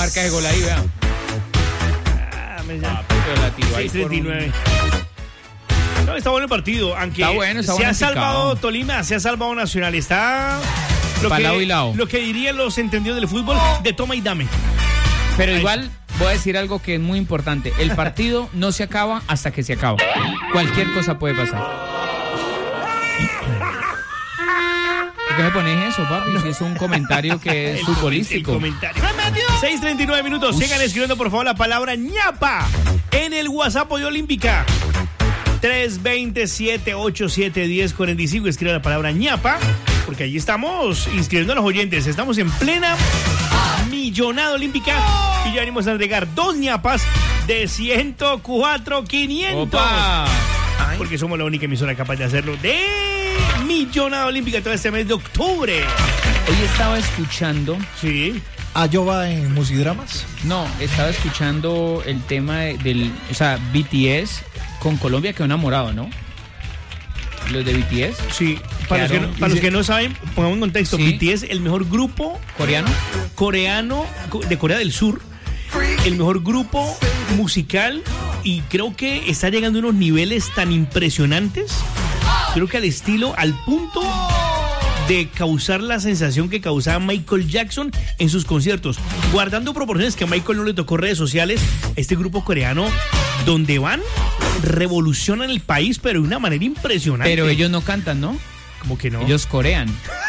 marca de gol ahí, vea. Pero la tiró ahí 6:39. No, está bueno el partido, aunque está bueno, se ha salvado Tolima, se ha salvado Nacional. Está lado y lado. Lo que dirían los entendidos del fútbol, de toma y dame. Pero igual voy a decir algo que es muy importante. El partido no se acaba hasta que se acaba. Cualquier cosa puede pasar. ¿Por qué me pones eso, papi? Si es un comentario que es futbolístico. El comentario. 6:39 minutos. Sigan escribiendo, por favor, la palabra ñapa en el WhatsApp de Olímpica. 320-787-1045. Escribe la palabra ñapa, porque allí estamos inscribiendo a los oyentes. Estamos en plena millonada olímpica y ya venimos a entregar 2 ñapas de 104.500. ¡Opa! Porque somos la única emisora capaz de hacerlo de millonada olímpica todo este mes de octubre. Hoy estaba escuchando... Sí. ¿Ayoba en Musidramas? No, estaba escuchando el tema del... O sea, BTS con Colombia quedó enamorado, ¿no? Los de BTS. Sí. Para los que no saben, pongamos en contexto. Sí. BTS, el mejor grupo... ¿Coreano? De Corea del Sur. El mejor grupo musical, y creo que está llegando a unos niveles tan impresionantes. Creo que al punto de causar la sensación que causaba Michael Jackson en sus conciertos. Guardando proporciones que a Michael no le tocó redes sociales, este grupo coreano, donde van, revolucionan el país, pero de una manera impresionante. Pero ellos no cantan, ¿no? ¿Cómo que no? Ellos corean.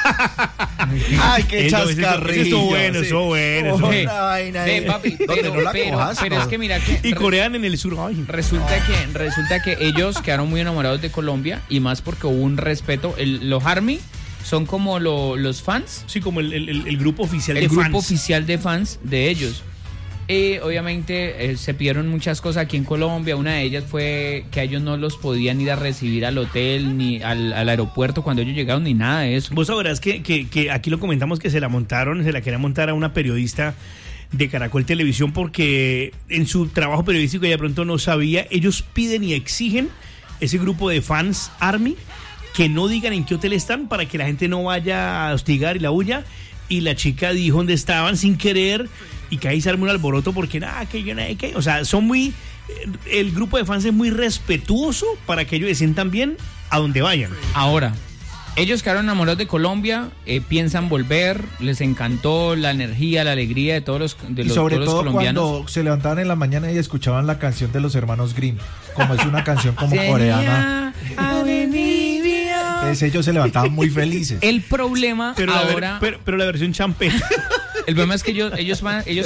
Ay, qué chascarrillo. Eso bueno. Papi, pero es que mira que... Y corean en el sur. Ay. Resulta que ellos quedaron muy enamorados de Colombia, y más porque hubo un respeto. Los ARMY son como los fans. Sí, como el grupo oficial de fans. El grupo oficial de fans de ellos. Obviamente se pidieron muchas cosas aquí en Colombia. Una de ellas fue que ellos no los podían ir a recibir al hotel ni al aeropuerto cuando ellos llegaron, ni nada de eso. Vos sabrás que aquí lo comentamos, que se la quería montar a una periodista de Caracol Televisión, porque en su trabajo periodístico ella de pronto no sabía. Ellos piden y exigen, ese grupo de fans ARMY, que no digan en qué hotel están para que la gente no vaya a hostigar y la huya. Y la chica dijo dónde estaban sin querer, y que ahí se armó un alboroto porque o sea, el grupo de fans es muy respetuoso para que ellos se sientan bien a donde vayan. Ahora, ellos quedaron enamorados de Colombia, piensan volver, les encantó la energía, la alegría de todos los colombianos. Y sobre todo cuando se levantaban en la mañana y escuchaban la canción de los hermanos Grimm, como es una canción como coreana. Entonces ellos se levantaban muy felices. El problema pero la versión champeta. El problema es que ellos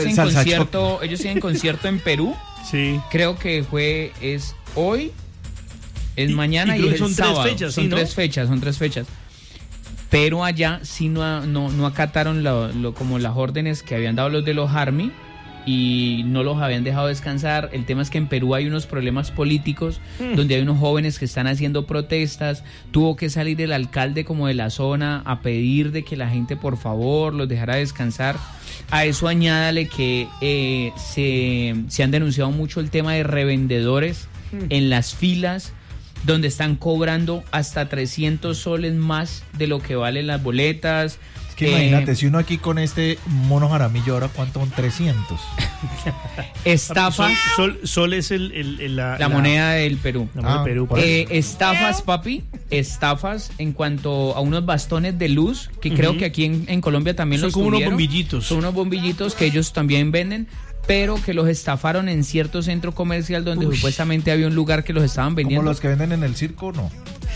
tienen concierto en Perú. Sí. Creo que es hoy, es mañana y es el sábado. Son tres fechas. Pero allá sí no acataron como las órdenes que habían dado los de los ARMY, y no los habían dejado descansar. El tema es que en Perú hay unos problemas políticos donde hay unos jóvenes que están haciendo protestas. Tuvo que salir el alcalde como de la zona a pedir de que la gente por favor los dejara descansar. A eso añádale que se han denunciado mucho el tema de revendedores en las filas, donde están cobrando hasta 300 soles más de lo que valen las boletas. Que imagínate, si uno aquí con este mono Jaramillo, ahora ¿cuánto son? 300. Estafas. Sol es la moneda del Perú. La moneda del Perú. Estafas, papi. Estafas en cuanto a unos bastones de luz, que creo que aquí en Colombia también los tuvieron. Son como unos bombillitos. Son unos bombillitos que ellos también venden, pero que los estafaron en cierto centro comercial donde supuestamente había un lugar que los estaban vendiendo. ¿Como los que venden en el circo? No.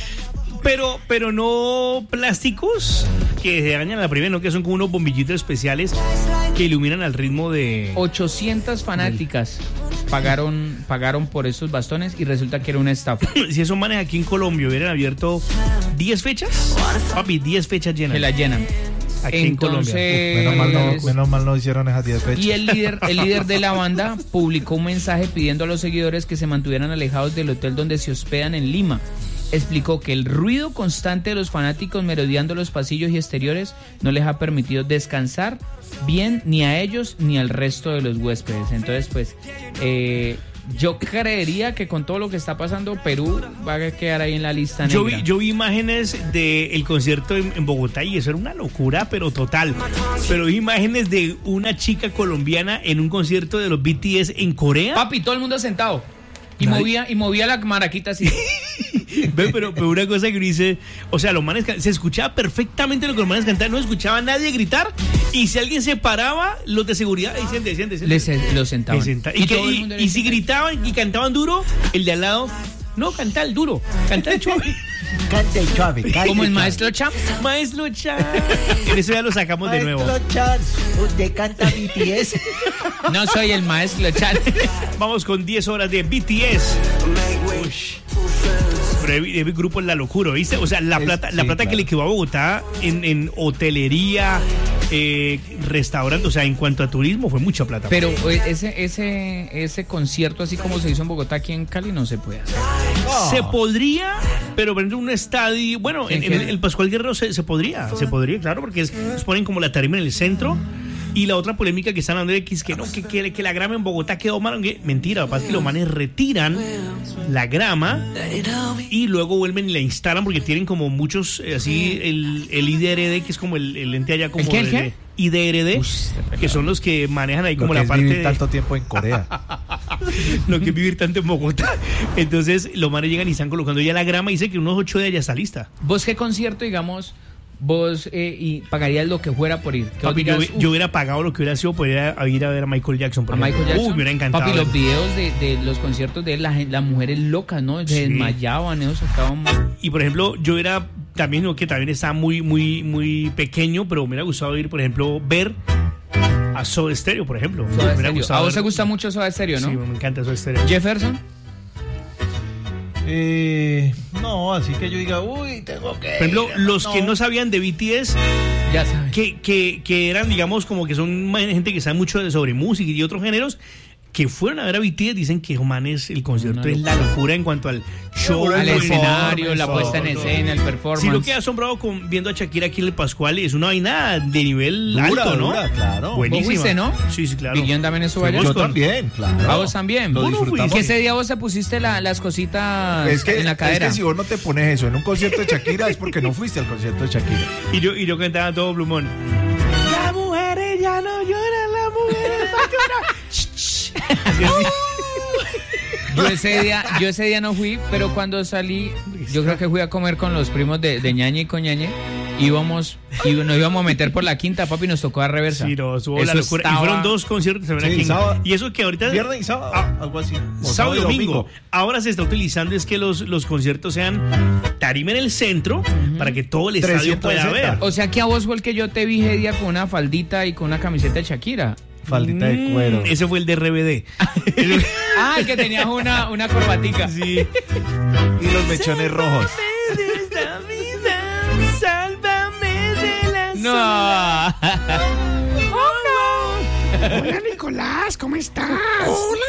Pero no plásticos que se dañan a la primera, no, que son como unos bombillitos especiales que iluminan al ritmo de... 800 fanáticas pagaron por esos bastones, y resulta que era una estafa. Si esos manes aquí en Colombia hubieran abierto 10 fechas, papi, 10 fechas llenas. Que las llenan. Aquí en Colombia. Menos mal no hicieron esas 10 fechas. Y el líder de la banda publicó un mensaje pidiendo a los seguidores que se mantuvieran alejados del hotel donde se hospedan en Lima. Explicó que el ruido constante de los fanáticos merodeando los pasillos y exteriores no les ha permitido descansar bien ni a ellos ni al resto de los huéspedes. Entonces, pues, yo creería que con todo lo que está pasando, Perú va a quedar ahí en la lista negra. Yo vi imágenes del concierto en Bogotá y eso era una locura, pero total. Pero vi imágenes de una chica colombiana en un concierto de los BTS en Corea. Papi, todo el mundo sentado. Y movía la maraquita así. pero una cosa que dice, o sea, los manes se escuchaba perfectamente lo que los manes cantaban, no escuchaba a nadie gritar, y si alguien se paraba, los de seguridad decían, Los sentaban. Y si gritaban y cantaban duro, el de al lado, no, canta el duro, canta el suave. Canta el suave. Como el maestro Cham. Maestro Cham. En eso ya lo sacamos de nuevo. Maestro Cham, ¿usted canta BTS? No soy el maestro Cham. Vamos con 10 horas de BTS. El grupo es la locura, ¿viste? O sea, la plata claro, que le quedó a Bogotá en hotelería, restaurante, o sea, en cuanto a turismo fue mucha plata. Pero ese concierto así como se hizo en Bogotá, aquí en Cali no se puede hacer. Se podría, pero por ejemplo un estadio, bueno, en el Pascual Guerrero se podría, claro, porque ponen como la tarima en el centro. Y la otra polémica que están hablando de que la grama en Bogotá quedó mal. Mentira, lo que pasa es que los manes retiran la grama y luego vuelven y la instalan porque tienen como muchos, así, el IDRD, que es como el ente allá como... ¿El qué? IDRD, que son los que manejan ahí como la parte vivir tanto tiempo en Corea. Lo que es vivir tanto en Bogotá. Entonces los manes llegan y están colocando ya la grama y dicen que unos 8 días ya está lista. ¿Vos qué concierto, digamos... vos y pagarías lo que fuera por ir? Papi, yo hubiera pagado lo que hubiera sido por ir a ver a Michael Jackson. ¿A Michael Jackson? Me hubiera encantado. Papi, los videos de los conciertos de las mujeres locas, ¿no? Se desmayaban, ellos sacaban... Y por ejemplo, yo era también, que también estaba muy, muy, muy pequeño, pero me hubiera gustado ir, por ejemplo, ver a Soda Stereo, por ejemplo. ¿A vos te gusta mucho Soda Stereo, no? Sí, me encanta Soda Stereo. ¿Jefferson? No, así que yo diga, uy, tengo que... Por ejemplo, los que no sabían de BTS, ya saben, que eran, digamos, como que son gente que sabe mucho sobre música y otros géneros, que fueron a ver a BTS, dicen que, manes, el concierto es la locura en cuanto al show, al escenario, la puesta en escena, el performance. Sí, lo que he asombrado viendo a Shakira aquí en el Pascual es una vaina de nivel alto, ¿no? Claro. Buenísima. ¿Vos fuiste, no? Sí, claro. ¿Billón también estuvo allá? Yo también, claro. ¿A vos también? Lo disfrutamos. ¿Qué ese día vos te pusiste las cositas en la cadera? Es que si vos no te pones eso en un concierto de Shakira es porque no fuiste al concierto de Shakira. Y yo cantaba todo plumón. La mujer ya no llora, la mujer va a llorar. Yo ese día no fui, pero cuando salí, yo creo que fui a comer con los primos de Ñañe y con Ñañe. Nos íbamos a meter por la quinta, papi, nos tocó a reversa. Sí, hubo la locura. Y fueron 2 conciertos aquí. Sábado, y eso que ahorita... Viernes y sábado, algo así. Sábado y domingo. Ahora se está utilizando es que los conciertos sean tarima en el centro para que todo el estadio pueda ver. O sea que a vos fue el que yo te vi ese día con una faldita y con una camiseta de Shakira. Faldita de cuero. Ese fue el de RBD. El que tenías una corbatica. Sí. Y los mechones rojos. Sálvame de la No. Hola, Nicolás, ¿cómo estás? Hola,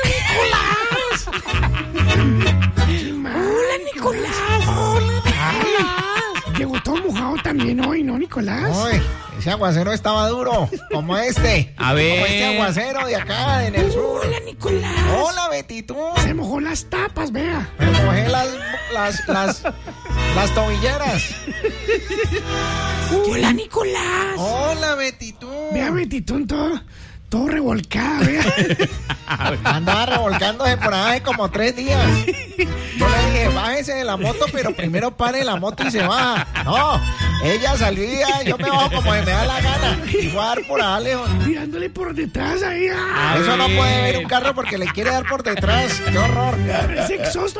Nicolás. Hola. Llegó todo mojado también hoy, ¿no, Nicolás? Uy, ese aguacero estaba duro, como este. A ver. Como este aguacero de acá, en el sur. Hola, Nicolás. Hola, Betitú. Se mojó las tapas, vea. Me mojé las tobilleras. Hola, Nicolás. Hola, Betitú. Vea, Betitú, todo revolcado, vea. Andaba revolcándose por ahí como 3 días. Yo le dije, bájese de la moto, pero primero pare la moto y se baja. No, ella salía, yo me bajo como me da la gana. Y fue a dar por allá lejos. Tirándole por detrás ahí. Eso no puede ver un carro porque le quiere dar por detrás. ¡Qué horror! Ese exhausto.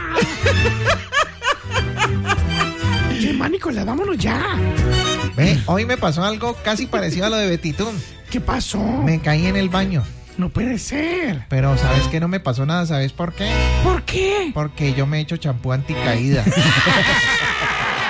Che, Nicolás, vámonos ya. Ve, hoy me pasó algo casi parecido a lo de Betitún. ¿Qué pasó? Me caí en el baño. No puede ser. Pero ¿sabes qué? No me pasó nada. ¿Sabes por qué? ¿Por qué? Porque yo me he hecho champú anticaída.